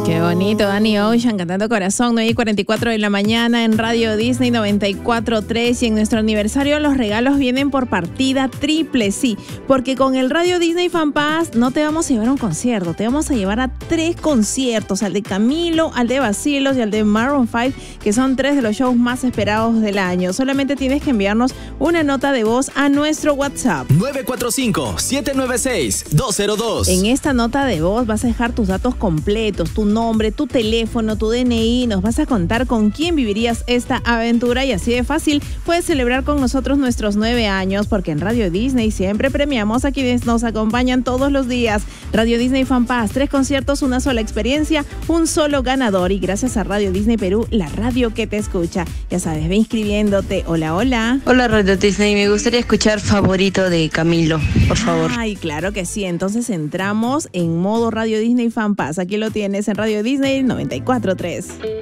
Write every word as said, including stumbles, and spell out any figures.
Qué bonito, Danny Ocean cantando Corazón, nueve y cuarenta y cuatro de la mañana en Radio Disney noventa y cuatro punto tres. Y en nuestro aniversario los regalos vienen por partida triple, sí, porque con el Radio Disney Fan Pass no te vamos a llevar a un concierto, te vamos a llevar a tres conciertos, al de Camilo, al de Bacilos y al de Maroon cinco, que son tres de los shows más esperados del año. Solamente tienes que enviarnos una nota de voz a nuestro WhatsApp nueve cuatro cinco, siete nueve seis, dos cero dos. En esta nota de voz vas a dejar tus datos completos, tu nombre, tu teléfono, tu D N I, nos vas a contar con quién vivirías esta aventura y así de fácil puedes celebrar con nosotros nuestros nueve años, porque en Radio Disney siempre premiamos a quienes nos acompañan todos los días. Radio Disney Fan Pass, tres conciertos, una sola experiencia, un solo ganador, y gracias a Radio Disney Perú, la radio que te escucha. Ya sabes, ve inscribiéndote. Hola, hola. Hola Radio Disney, me gustaría escuchar Favorito de Camilo, por favor. Ay, claro que sí, entonces entramos en modo Radio Disney Fan Pass. Aquí lo tienes en Radio Disney noventa y cuatro punto tres.